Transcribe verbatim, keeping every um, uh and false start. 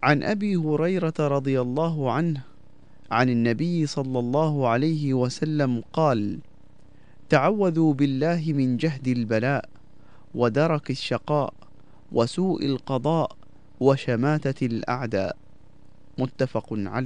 عن أبي هريرة رضي الله عنه عن النبي صلى الله عليه وسلم قال: تعوذوا بالله من جهد البلاء ودرك الشقاء وسوء القضاء وشماتة الأعداء. متفق عليه.